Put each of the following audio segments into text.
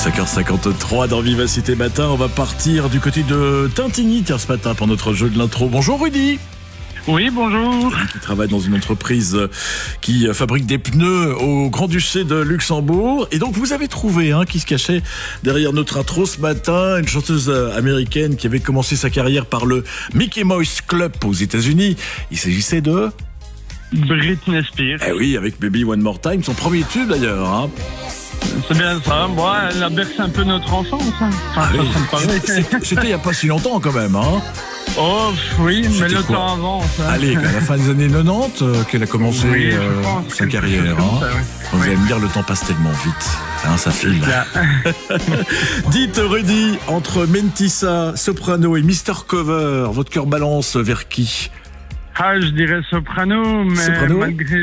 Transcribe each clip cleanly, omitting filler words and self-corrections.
5h53 dans Vivacité Matin. On va partir du côté de Tintigny ce matin pour notre jeu de l'intro. Bonjour Rudy. Oui, bonjour. Qui travaille dans une entreprise qui fabrique des pneus au Grand-Duché de Luxembourg. Et donc vous avez trouvé qui se cachait derrière notre intro ce matin, une chanteuse américaine qui avait commencé sa carrière par le Mickey Mouse Club aux États-Unis. Il s'agissait de Britney Spears. Eh oui, avec Baby One More Time, son premier tube d'ailleurs. C'est bien ça. Bon, elle a bercé un peu notre enfance. C'était il n'y a pas si longtemps quand même. Oh oui, mais le quoi temps avance. Allez, à la fin des années 90 qu'elle a commencé sa carrière. Vous allez me dire, le temps passe tellement vite. Ça file. Dites Rudy, entre Mentissa, Soprano et Mr. Cover, votre cœur balance vers qui? Je dirais Soprano, mais Soprano,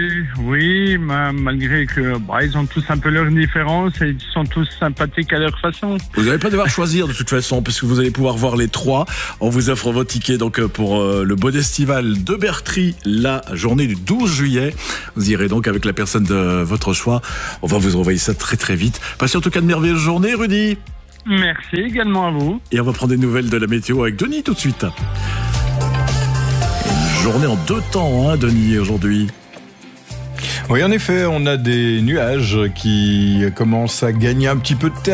malgré que ils ont tous un peu leurs différences et ils sont tous sympathiques à leur façon. Vous n'allez pas devoir choisir de toute façon, parce que vous allez pouvoir voir les trois. On vous offre vos tickets donc pour le Bodestival de Bertry, la journée du 12 juillet. Vous irez donc avec la personne de votre choix. On va vous envoyer ça très très vite. Passez en tout cas de merveilleuses journées, Rudy. Merci également à vous. Et on va prendre des nouvelles de la météo avec Denis tout de suite. Journée en deux temps, Denis, aujourd'hui. Oui, en effet, on a des nuages qui commencent à gagner un petit peu de terre.